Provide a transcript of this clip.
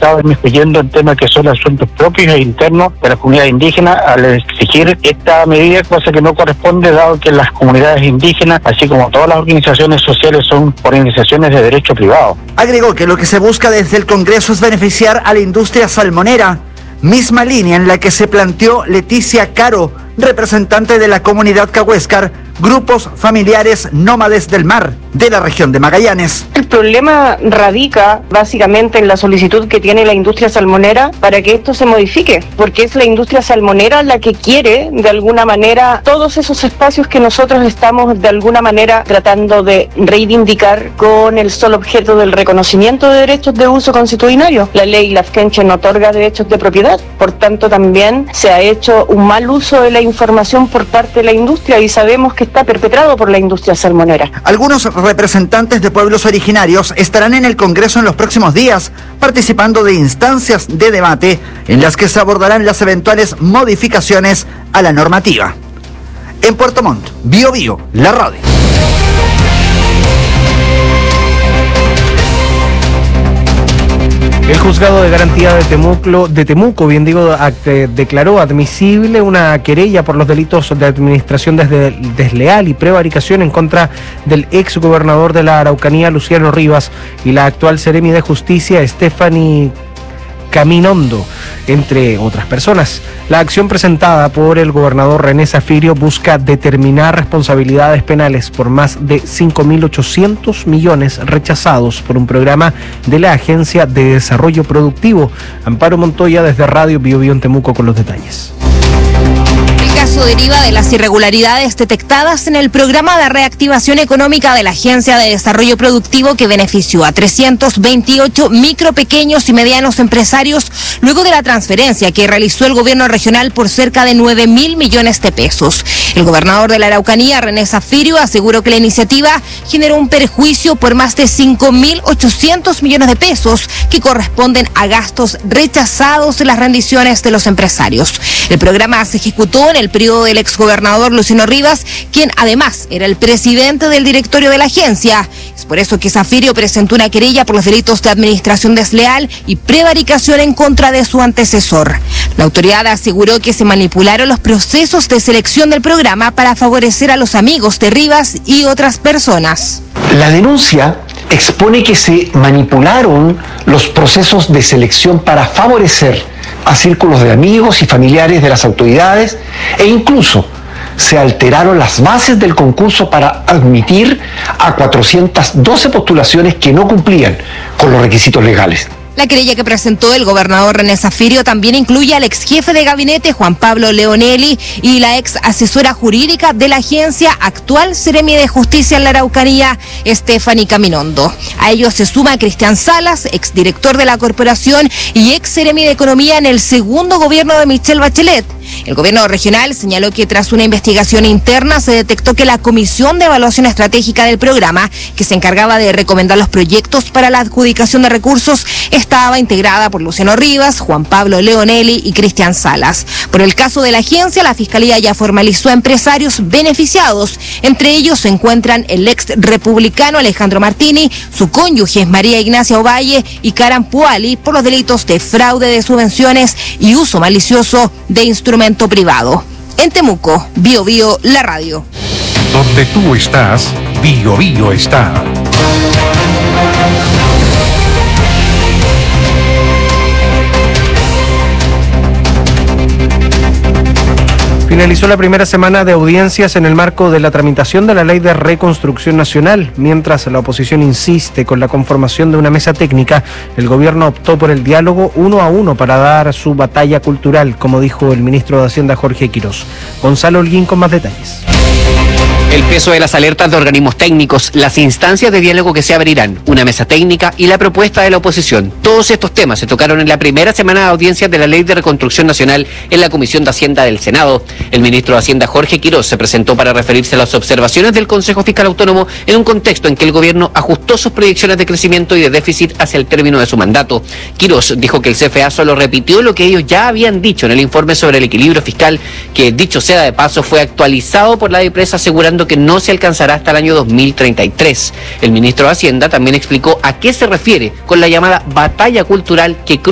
estado inmiscuyendo en temas que son asuntos propios e internos de la comunidad indígena al exigir esta medida, cosa que no corresponde, dado que las comunidades indígenas, así como todas las organizaciones sociales, son organizaciones de derecho privado. Agregó que lo que se busca desde el Congreso es beneficiar a la industria salmonera, misma línea en la que se planteó Leticia Caro, representante de la comunidad cahuéscar, grupos familiares nómades del mar de la región de Magallanes. El problema radica básicamente en la solicitud que tiene la industria salmonera para que esto se modifique, porque es la industria salmonera la que quiere de alguna manera todos esos espacios que nosotros estamos de alguna manera tratando de reivindicar con el solo objeto del reconocimiento de derechos de uso constitucionario. La ley Lafkenche no otorga derechos de propiedad, por tanto también se ha hecho un mal uso de la información por parte de la industria y sabemos que está perpetrado por la industria salmonera. Algunos representantes de pueblos originarios estarán en el Congreso en los próximos días, participando de instancias de debate en las que se abordarán las eventuales modificaciones a la normativa. En Puerto Montt, Bio Bio, la radio. El juzgado de garantía de Temuco, declaró admisible una querella por los delitos de administración desleal y prevaricación en contra del ex gobernador de la Araucanía, Luciano Rivas, y la actual seremi de Justicia, Stephanie Caminondo, entre otras personas. La acción presentada por el gobernador René Zafirio busca determinar responsabilidades penales por más de 5.800 millones rechazados por un programa de la Agencia de Desarrollo Productivo. Amparo Montoya desde Radio Bio Bio en Temuco con los detalles. El caso deriva de las irregularidades detectadas en el programa de reactivación económica de la Agencia de Desarrollo Productivo que benefició a 328 micro, pequeños y medianos empresarios luego de la transferencia que realizó el gobierno regional por cerca de 9.000 millones de pesos. El gobernador de la Araucanía, René Zafirio, aseguró que la iniciativa generó un perjuicio por más de 5.800 millones de pesos que corresponden a gastos rechazados de las rendiciones de los empresarios. El programa se ejecutó en el periodo del exgobernador Luciano Rivas, quien además era el presidente del directorio de la agencia. Es por eso que Zafirio presentó una querella por los delitos de administración desleal y prevaricación en contra de su antecesor. La autoridad aseguró que se manipularon los procesos de selección del programa para favorecer a los amigos de Rivas y otras personas. La denuncia expone que se manipularon los procesos de selección para favorecer a círculos de amigos y familiares de las autoridades e incluso se alteraron las bases del concurso para admitir a 412 postulaciones que no cumplían con los requisitos legales. La querella que presentó el gobernador René Zafirio también incluye al ex jefe de gabinete Juan Pablo Leonelli y la ex asesora jurídica de la agencia, actual seremi de Justicia en la Araucanía, Stephanie Caminondo. A ellos se suma Cristian Salas, ex director de la corporación y ex seremi de Economía en el segundo gobierno de Michelle Bachelet. El gobierno regional señaló que tras una investigación interna se detectó que la Comisión de Evaluación Estratégica del programa, que se encargaba de recomendar los proyectos para la adjudicación de recursos, estaba integrada por Luciano Rivas, Juan Pablo Leonelli y Cristian Salas. Por el caso de la agencia, la Fiscalía ya formalizó a empresarios beneficiados. Entre ellos se encuentran el ex republicano Alejandro Martini, su cónyuge María Ignacia Ovalle y Karan Puali por los delitos de fraude de subvenciones y uso malicioso de instrumento privado. En Temuco, Bio Bio, la radio. Donde tú estás, Bio Bio está. Finalizó la primera semana de audiencias en el marco de la tramitación de la Ley de Reconstrucción Nacional. Mientras la oposición insiste con la conformación de una mesa técnica, el gobierno optó por el diálogo 1 a 1 para dar su batalla cultural, como dijo el ministro de Hacienda Jorge Quirós. Gonzalo Holguín con más detalles. El peso de las alertas de organismos técnicos, las instancias de diálogo que se abrirán, una mesa técnica y la propuesta de la oposición. Todos estos temas se tocaron en la primera semana de audiencias de la Ley de Reconstrucción Nacional en la Comisión de Hacienda del Senado. El ministro de Hacienda Jorge Quirós se presentó para referirse a las observaciones del Consejo Fiscal Autónomo en un contexto en que el gobierno ajustó sus proyecciones de crecimiento y de déficit hacia el término de su mandato. Quirós dijo que el CFA solo repitió lo que ellos ya habían dicho en el informe sobre el equilibrio fiscal, que dicho sea de paso fue actualizado por la empresa asegurando que no se alcanzará hasta el año 2033. El ministro de Hacienda también explicó a qué se refiere con la llamada batalla cultural que